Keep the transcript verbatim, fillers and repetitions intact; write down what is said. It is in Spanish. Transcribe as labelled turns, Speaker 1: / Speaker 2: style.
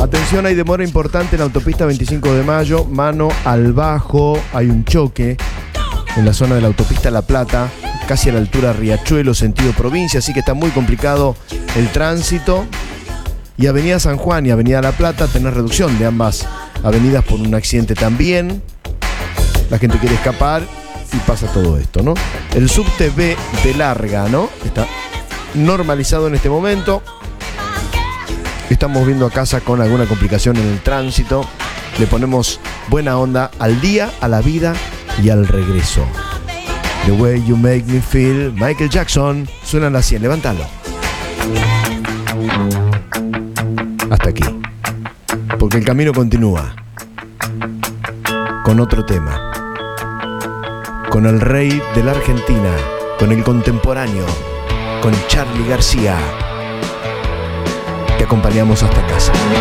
Speaker 1: Atención, hay demora importante en la autopista veinticinco de mayo, mano al bajo, hay un choque en la zona de la autopista La Plata, casi a la altura de Riachuelo, sentido provincia, así que está muy complicado el tránsito. Y Avenida San Juan y Avenida La Plata tenés reducción de ambas avenidas por un accidente también. La gente quiere escapar y pasa todo esto, ¿no? El subte B de larga, ¿no? Está normalizado en este momento. Estamos viendo a casa con alguna complicación en el tránsito. Le ponemos buena onda al día, a la vida y al regreso. The Way You Make Me Feel, Michael Jackson. Suenan las cien, levántalo. Hasta aquí. Porque el camino continúa. Con otro tema. Con el rey de la Argentina. Con el contemporáneo. Con Charly García. Te acompañamos hasta casa.